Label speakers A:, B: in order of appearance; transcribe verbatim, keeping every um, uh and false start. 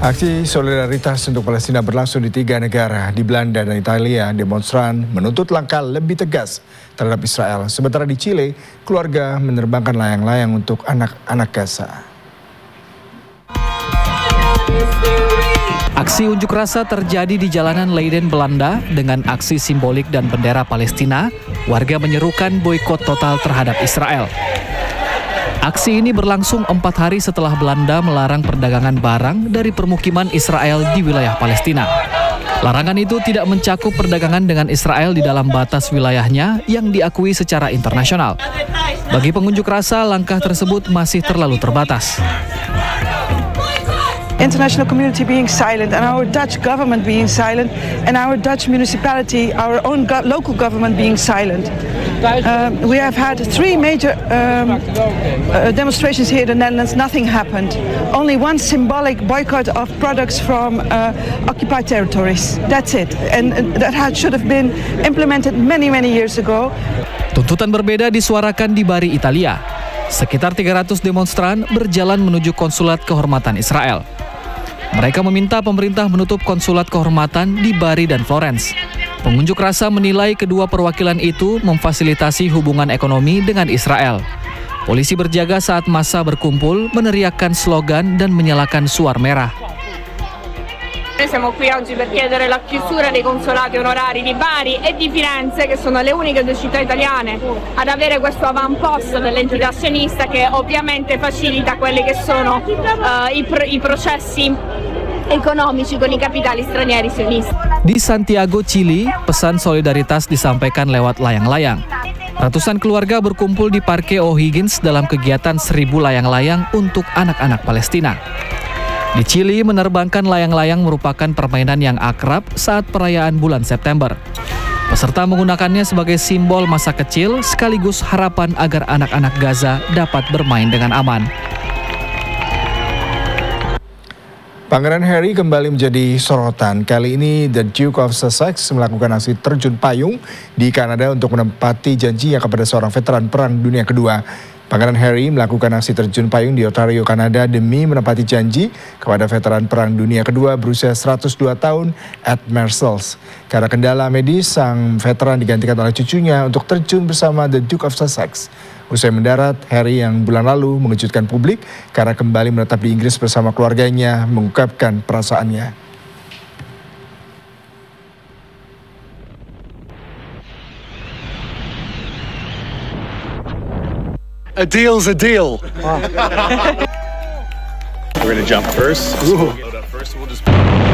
A: Aksi solidaritas untuk Palestina berlangsung di tiga negara, di Belanda dan Italia. Demonstran menuntut langkah lebih tegas terhadap Israel. Sementara di Chile, keluarga menerbangkan layang-layang untuk anak-anak Gaza.
B: Aksi unjuk rasa terjadi di jalanan Leiden, Belanda. Dengan aksi simbolik dan bendera Palestina, warga menyerukan boikot total terhadap Israel. Aksi ini berlangsung empat hari setelah Belanda melarang perdagangan barang dari permukiman Israel di wilayah Palestina. Larangan itu tidak mencakup perdagangan dengan Israel di dalam batas wilayahnya yang diakui secara internasional. Bagi pengunjuk rasa, langkah tersebut masih terlalu terbatas.
C: International community being silent and our Dutch government being silent and our Dutch municipality, our own go local government being silent. Uh, we have had three major um, uh, demonstrations here in the Netherlands, nothing happened. Only one symbolic boycott of products from uh, occupied territories. That's it. And that had, should have been implemented many, many years ago.
B: Tuntutan berbeda disuarakan di Bari, Italia. Sekitar tiga ratus demonstran berjalan menuju konsulat kehormatan Israel. Mereka meminta pemerintah menutup konsulat kehormatan di Bari dan Florence. Pengunjuk rasa menilai kedua perwakilan itu memfasilitasi hubungan ekonomi dengan Israel. Polisi berjaga saat massa berkumpul, meneriakkan slogan dan menyalakan suar merah.
D: Noi siamo qui oggi per chiedere la chiusura dei consolati onorari di Bari e di Firenze, che sono le uniche due città italiane ad avere questo avamposto dell'entità sionista che ovviamente facilita quelli che sono uh, i, pro i processi ekonomici con i kapitali stranieri sionisti.
B: Di Santiago, Chile, pesan solidaritas disampaikan lewat layang-layang. Ratusan keluarga berkumpul di Parque O'Higgins dalam kegiatan seribu layang-layang untuk anak-anak Palestina. Di Chile, menerbangkan layang-layang merupakan permainan yang akrab saat perayaan bulan September. Peserta menggunakannya sebagai simbol masa kecil sekaligus harapan agar anak-anak Gaza dapat bermain dengan aman.
A: Pangeran Harry kembali menjadi sorotan. Kali ini The Duke of Sussex melakukan aksi terjun payung di Kanada untuk menepati janjinya kepada seorang veteran Perang Dunia Kedua. Pangeran Harry melakukan aksi terjun payung di Ontario, Kanada demi menepati janji kepada veteran Perang Dunia Kedua berusia seratus dua tahun, Ed Marcells. Karena kendala medis, sang veteran digantikan oleh cucunya untuk terjun bersama The Duke of Sussex. Usai mendarat, Harry yang bulan lalu mengejutkan publik karena kembali menetap di Inggris bersama keluarganya mengungkapkan perasaannya.
E: A deal's a deal. We're gonna jump first. So we'll load up first. We'll just